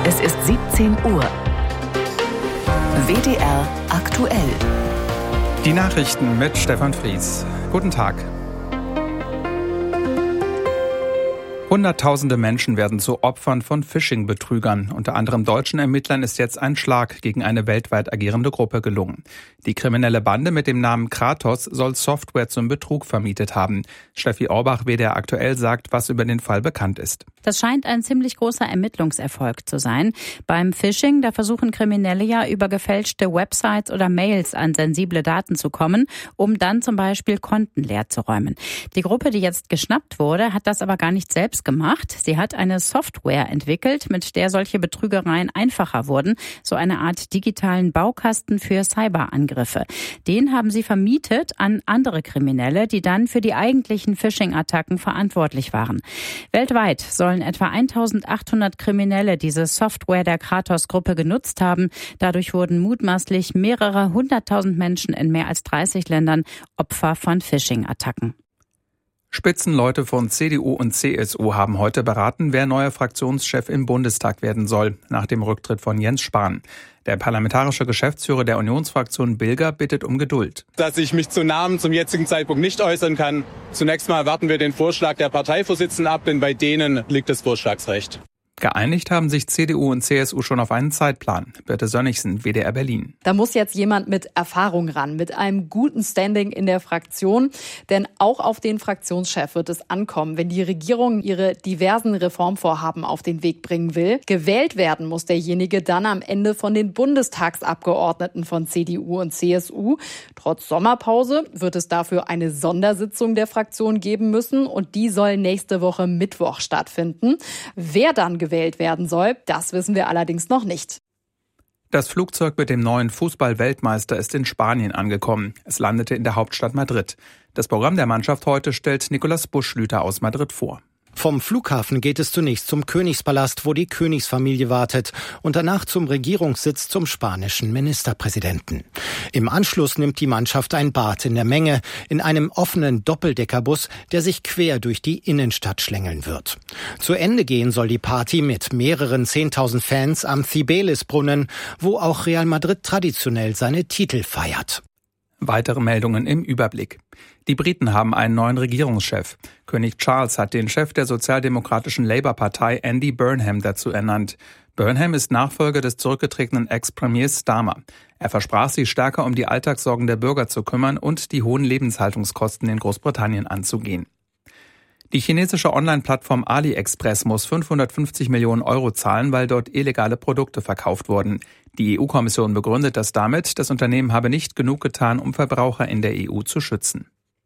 Es ist 17 Uhr. WDR aktuell. Die Nachrichten mit Stefan Fries. Guten Tag. Hunderttausende Menschen werden zu Opfern von Phishing-Betrügern. Unter anderem deutschen Ermittlern ist jetzt ein Schlag gegen eine weltweit agierende Gruppe gelungen. Die kriminelle Bande mit dem Namen Kratos soll Software zum Betrug vermietet haben. Steffi Orbach, WDR aktuell, sagt, was über den Fall bekannt ist. Das scheint ein ziemlich großer Ermittlungserfolg zu sein. Beim Phishing, da versuchen Kriminelle ja über gefälschte Websites oder Mails an sensible Daten zu kommen, um dann zum Beispiel Konten leer zu räumen. Die Gruppe, die jetzt geschnappt wurde, hat das aber gar nicht selbst gemacht. Sie hat eine Software entwickelt, mit der solche Betrügereien einfacher wurden. So eine Art digitalen Baukasten für Cyberangriffe. Den haben sie vermietet an andere Kriminelle, die dann für die eigentlichen Phishing-Attacken verantwortlich waren. Weltweit sollen etwa 1800 Kriminelle diese Software der Kratos-Gruppe genutzt haben. Dadurch wurden mutmaßlich mehrere 100.000 Menschen in mehr als 30 Ländern Opfer von Phishing-Attacken. Spitzenleute von CDU und CSU haben heute beraten, wer neuer Fraktionschef im Bundestag werden soll, nach dem Rücktritt von Jens Spahn. Der parlamentarische Geschäftsführer der Unionsfraktion Bilger bittet um Geduld. Dass ich mich zu Namen zum jetzigen Zeitpunkt nicht äußern kann. Zunächst mal warten wir den Vorschlag der Parteivorsitzenden ab, denn bei denen liegt das Vorschlagsrecht. Geeinigt haben sich CDU und CSU schon auf einen Zeitplan. Birte Sönnigsen, WDR Berlin. Da muss jetzt jemand mit Erfahrung ran, mit einem guten Standing in der Fraktion. Denn auch auf den Fraktionschef wird es ankommen, wenn die Regierung ihre diversen Reformvorhaben auf den Weg bringen will. Gewählt werden muss derjenige dann am Ende von den Bundestagsabgeordneten von CDU und CSU. Trotz Sommerpause wird es dafür eine Sondersitzung der Fraktion geben müssen. Und die soll nächste Woche Mittwoch stattfinden. Wer dann gewählt werden soll, das wissen wir allerdings noch nicht. Das Flugzeug mit dem neuen Fußball-Weltmeister ist in Spanien angekommen. Es landete in der Hauptstadt Madrid. Das Programm der Mannschaft heute stellt Nikolaus Buschlüter aus Madrid vor. Vom Flughafen geht es zunächst zum Königspalast, wo die Königsfamilie wartet, und danach zum Regierungssitz zum spanischen Ministerpräsidenten. Im Anschluss nimmt die Mannschaft ein Bad in der Menge in einem offenen Doppeldeckerbus, der sich quer durch die Innenstadt schlängeln wird. Zu Ende gehen soll die Party mit mehreren 10.000 Fans am Cibeles-Brunnen, wo auch Real Madrid traditionell seine Titel feiert. Weitere Meldungen im Überblick. Die Briten haben einen neuen Regierungschef. König Charles hat den Chef der sozialdemokratischen Labour-Partei Andy Burnham dazu ernannt. Burnham ist Nachfolger des zurückgetretenen Ex-Premiers Starmer. Er versprach, sich stärker um die Alltagssorgen der Bürger zu kümmern und die hohen Lebenshaltungskosten in Großbritannien anzugehen. Die chinesische Online-Plattform AliExpress muss 550 Millionen Euro zahlen, weil dort illegale Produkte verkauft wurden. Die EU-Kommission begründet das damit, das Unternehmen habe nicht genug getan, um Verbraucher in der EU zu schützen.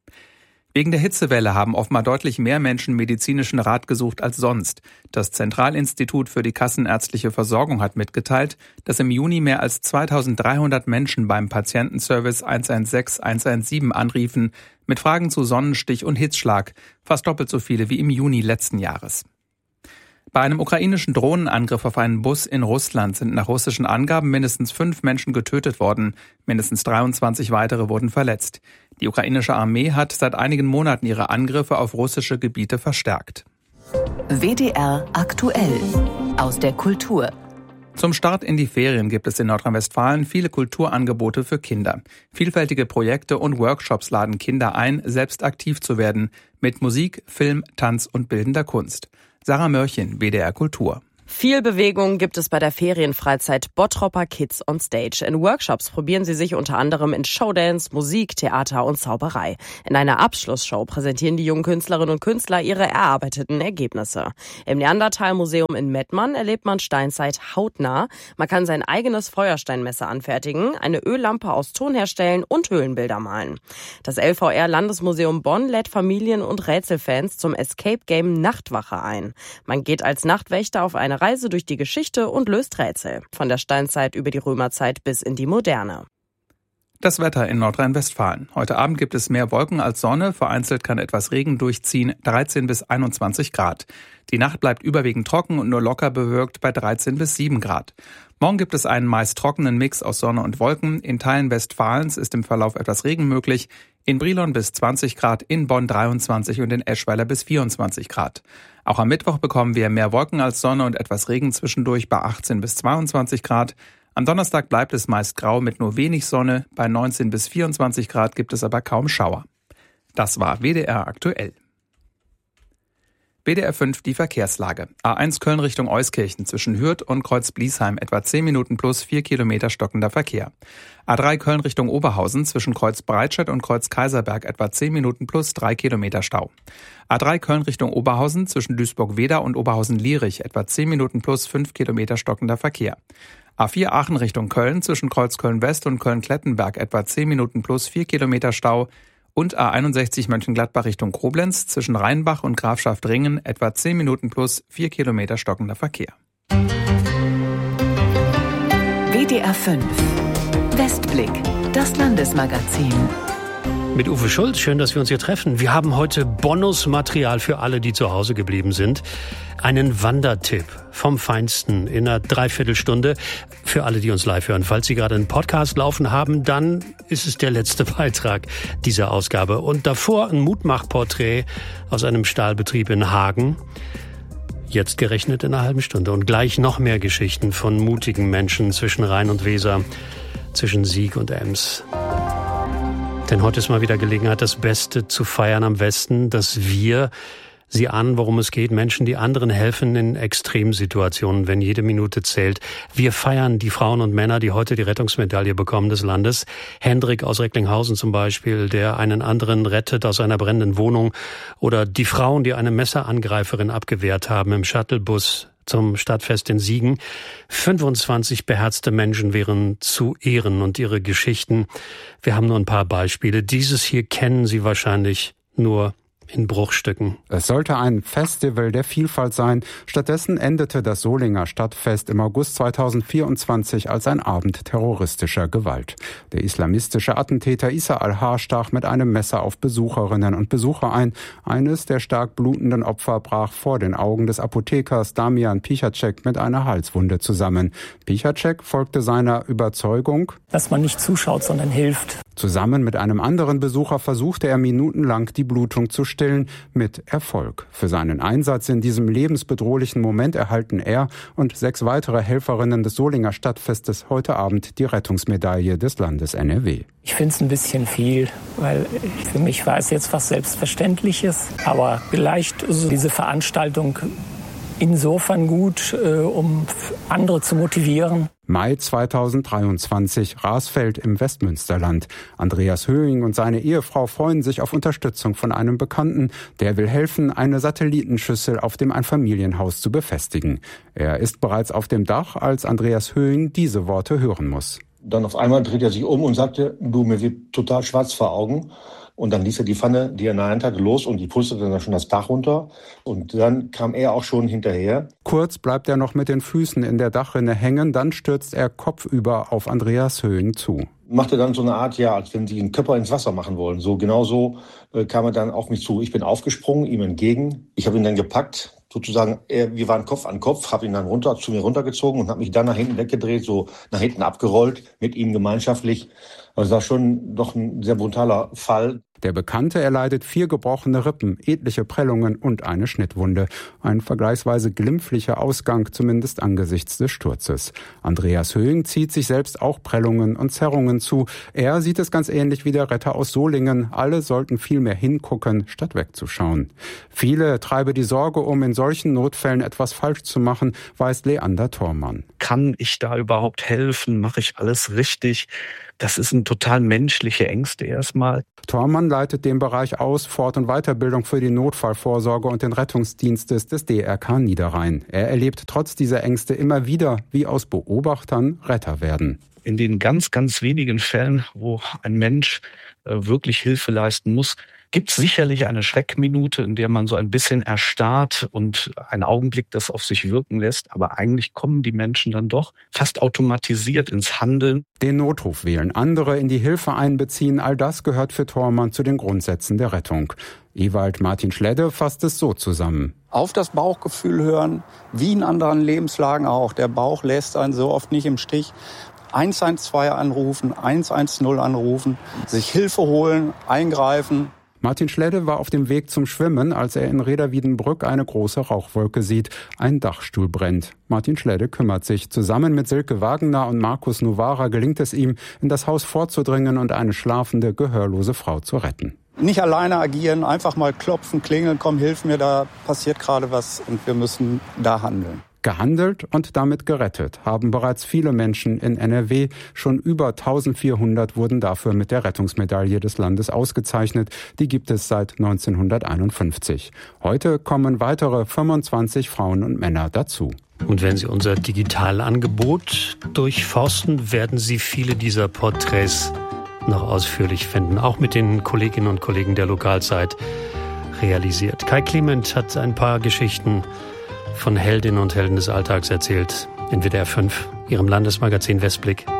Wegen der Hitzewelle haben offenbar deutlich mehr Menschen medizinischen Rat gesucht als sonst. Das Zentralinstitut für die kassenärztliche Versorgung hat mitgeteilt, dass im Juni mehr als 2300 Menschen beim Patientenservice 116 117 anriefen mit Fragen zu Sonnenstich und Hitzschlag, fast doppelt so viele wie im Juni letzten Jahres. Bei einem ukrainischen Drohnenangriff auf einen Bus in Russland sind nach russischen Angaben mindestens 5 Menschen getötet worden. Mindestens 23 weitere wurden verletzt. Die ukrainische Armee hat seit einigen Monaten ihre Angriffe auf russische Gebiete verstärkt. WDR aktuell. Aus der Kultur. Zum Start in die Ferien gibt es in Nordrhein-Westfalen viele Kulturangebote für Kinder. Vielfältige Projekte und Workshops laden Kinder ein, selbst aktiv zu werden. Mit Musik, Film, Tanz und bildender Kunst. Sarah Mörchen, WDR Kultur. Viel Bewegung gibt es bei der Ferienfreizeit Bottropper Kids on Stage. In Workshops probieren sie sich unter anderem in Showdance, Musik, Theater und Zauberei. In einer Abschlussshow präsentieren die jungen Künstlerinnen und Künstler ihre erarbeiteten Ergebnisse. Im Neandertal-Museum in Mettmann erlebt man Steinzeit hautnah. Man kann sein eigenes Feuersteinmesser anfertigen, eine Öllampe aus Ton herstellen und Höhlenbilder malen. Das LVR-Landesmuseum Bonn lädt Familien- und Rätselfans zum Escape-Game Nachtwache ein. Man geht als Nachtwächter auf eine Reise durch die Geschichte und löst Rätsel. Von der Steinzeit über die Römerzeit bis in die Moderne. Das Wetter in Nordrhein-Westfalen. Heute Abend gibt es mehr Wolken als Sonne. Vereinzelt kann etwas Regen durchziehen. 13 bis 21 Grad. Die Nacht bleibt überwiegend trocken und nur locker bewölkt bei 13 bis 7 Grad. Morgen gibt es einen meist trockenen Mix aus Sonne und Wolken. In Teilen Westfalens ist im Verlauf etwas Regen möglich. In Brilon bis 20 Grad, in Bonn 23 und in Eschweiler bis 24 Grad. Auch am Mittwoch bekommen wir mehr Wolken als Sonne und etwas Regen zwischendurch bei 18 bis 22 Grad. Am Donnerstag bleibt es meist grau mit nur wenig Sonne. Bei 19 bis 24 Grad gibt es aber kaum Schauer. Das war WDR aktuell. WDR 5 die Verkehrslage. A1 Köln Richtung Euskirchen zwischen Hürth und Kreuz-Bliesheim etwa 10 Minuten plus 4 Kilometer stockender Verkehr. A3 Köln Richtung Oberhausen zwischen Kreuz-Breitscheid und Kreuz-Kaiserberg etwa 10 Minuten plus 3 Kilometer Stau. A3 Köln Richtung Oberhausen zwischen Duisburg-Wedau und Oberhausen-Lierich etwa 10 Minuten plus 5 Kilometer stockender Verkehr. A4 Aachen Richtung Köln zwischen Kreuz Köln-West und Köln-Klettenberg etwa 10 Minuten plus 4 Kilometer Stau und A61 Mönchengladbach Richtung Koblenz zwischen Rheinbach und Grafschaft-Ringen etwa 10 Minuten plus 4 Kilometer stockender Verkehr. WDR 5 Westblick, das Landesmagazin. Mit Uwe Schulz, schön, dass wir uns hier treffen. Wir haben heute Bonusmaterial für alle, die zu Hause geblieben sind. Einen Wandertipp vom Feinsten in einer Dreiviertelstunde für alle, die uns live hören. Falls Sie gerade einen Podcast laufen haben, dann ist es der letzte Beitrag dieser Ausgabe. Und davor ein Mutmachporträt aus einem Stahlbetrieb in Hagen. Jetzt gerechnet in einer halben Stunde. Und gleich noch mehr Geschichten von mutigen Menschen zwischen Rhein und Weser, zwischen Sieg und Ems. Denn heute ist mal wieder Gelegenheit, das Beste zu feiern am Westen, dass wir, Sie ahnen, worum es geht, Menschen, die anderen helfen in Extremsituationen, wenn jede Minute zählt. Wir feiern die Frauen und Männer, die heute die Rettungsmedaille bekommen des Landes. Hendrik aus Recklinghausen zum Beispiel, der einen anderen rettet aus einer brennenden Wohnung. Oder die Frauen, die eine Messerangreiferin abgewehrt haben im Shuttlebus zum Stadtfest in Siegen. 25 beherzte Menschen wären zu ehren und ihre Geschichten. Wir haben nur ein paar Beispiele. Dieses hier kennen Sie wahrscheinlich nur in Bruchstücken. Es sollte ein Festival der Vielfalt sein. Stattdessen endete das Solinger Stadtfest im August 2024 als ein Abend terroristischer Gewalt. Der islamistische Attentäter Issa al-Har stach mit einem Messer auf Besucherinnen und Besucher ein. Eines der stark blutenden Opfer brach vor den Augen des Apothekers Damian Pichacek mit einer Halswunde zusammen. Pichacek folgte seiner Überzeugung, dass man nicht zuschaut, sondern hilft. Zusammen mit einem anderen Besucher versuchte er minutenlang die Blutung zu stillen, mit Erfolg. Für seinen Einsatz in diesem lebensbedrohlichen Moment erhalten er und 6 weitere Helferinnen des Solinger Stadtfestes heute Abend die Rettungsmedaille des Landes NRW. Ich finde es ein bisschen viel, weil für mich war es jetzt was Selbstverständliches. Aber vielleicht ist diese Veranstaltung insofern gut, um andere zu motivieren. Mai 2023, Rasfeld im Westmünsterland. Andreas Höhing und seine Ehefrau freuen sich auf Unterstützung von einem Bekannten. Der will helfen, eine Satellitenschüssel auf dem Einfamilienhaus zu befestigen. Er ist bereits auf dem Dach, als Andreas Höhing diese Worte hören muss. Dann auf einmal dreht er sich um und sagte, du, mir wird total schwarz vor Augen. Und dann ließ er die Pfanne, die er in der Hand hatte, los und die pustete dann schon das Dach runter. Und dann kam er auch schon hinterher. Kurz bleibt er noch mit den Füßen in der Dachrinne hängen, dann stürzt er kopfüber auf Andreas Höhing zu. Machte dann so eine Art, ja, als wenn sie einen Körper ins Wasser machen wollen. So genau so kam er dann auf mich zu. Ich bin aufgesprungen, ihm entgegen. Ich habe ihn dann gepackt. Sozusagen, wir waren Kopf an Kopf, habe ihn dann zu mir runtergezogen und habe mich dann nach hinten weggedreht, so nach hinten abgerollt, mit ihm gemeinschaftlich. Also das war schon doch ein sehr brutaler Fall. Der Bekannte erleidet 4 gebrochene Rippen, etliche Prellungen und eine Schnittwunde. Ein vergleichsweise glimpflicher Ausgang, zumindest angesichts des Sturzes. Andreas Höhing zieht sich selbst auch Prellungen und Zerrungen zu. Er sieht es ganz ähnlich wie der Retter aus Solingen. Alle sollten viel mehr hingucken, statt wegzuschauen. Viele treibe die Sorge um, in solchen Notfällen etwas falsch zu machen, weiß Leander Thormann. Kann ich da überhaupt helfen? Mache ich alles richtig? Das sind total menschliche Ängste erstmal. Thormann leitet den Bereich aus Fort- und Weiterbildung für die Notfallvorsorge und den Rettungsdienst des DRK Niederrhein. Er erlebt trotz dieser Ängste immer wieder, wie aus Beobachtern Retter werden. In den ganz, ganz wenigen Fällen, wo ein Mensch wirklich Hilfe leisten muss, gibt es sicherlich eine Schreckminute, in der man so ein bisschen erstarrt und einen Augenblick das auf sich wirken lässt. Aber eigentlich kommen die Menschen dann doch fast automatisiert ins Handeln. Den Notruf wählen, andere in die Hilfe einbeziehen, all das gehört für Thormann zu den Grundsätzen der Rettung. Ewald Martin Schledde fasst es so zusammen. Auf das Bauchgefühl hören, wie in anderen Lebenslagen auch. Der Bauch lässt einen so oft nicht im Stich. 112 anrufen, 110 anrufen, sich Hilfe holen, eingreifen. Martin Schledde war auf dem Weg zum Schwimmen, als er in Reda-Wiedenbrück eine große Rauchwolke sieht. Ein Dachstuhl brennt. Martin Schledde kümmert sich. Zusammen mit Silke Wagner und Markus Novara gelingt es ihm, in das Haus vorzudringen und eine schlafende, gehörlose Frau zu retten. Nicht alleine agieren, einfach mal klopfen, klingeln, komm, hilf mir, da passiert gerade was und wir müssen da handeln. Gehandelt und damit gerettet haben bereits viele Menschen in NRW. Schon über 1400 wurden dafür mit der Rettungsmedaille des Landes ausgezeichnet. Die gibt es seit 1951. Heute kommen weitere 25 Frauen und Männer dazu. Und wenn Sie unser Digitalangebot durchforsten, werden Sie viele dieser Porträts noch ausführlich finden, auch mit den Kolleginnen und Kollegen der Lokalzeit realisiert. Kai Clement hat ein paar Geschichten von Heldinnen und Helden des Alltags erzählt in WDR 5, Ihrem Landesmagazin Westblick.